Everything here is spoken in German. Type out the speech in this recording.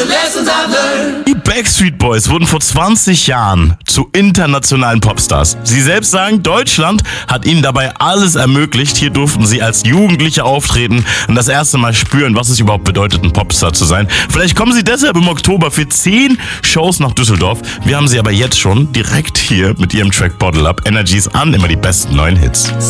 Die Backstreet Boys wurden vor 20 Jahren zu internationalen Popstars. Sie selbst sagen, Deutschland hat ihnen dabei alles ermöglicht. Hier durften sie als Jugendliche auftreten und das erste Mal spüren, was es überhaupt bedeutet, ein Popstar zu sein. Vielleicht kommen sie deshalb im Oktober für 10 Shows nach Düsseldorf. Wir haben sie aber jetzt schon direkt hier mit ihrem Track Bottle Up. Energies an, immer die besten neuen Hits.